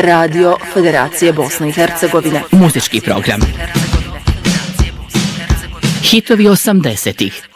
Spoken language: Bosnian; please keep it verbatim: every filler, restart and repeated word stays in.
Radio Federacije Bosne i Hercegovine. Muzički program. Hitovi osamdesetih.